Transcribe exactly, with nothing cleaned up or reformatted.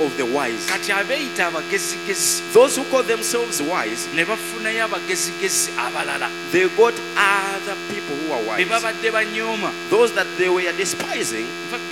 of the wise. kati abeeyita abagezigezi Those who call themselves wise, ne bafunayo abagezigezi abalala they got other people who are be wise. babadde banyooma. Those that they were despising, In fact,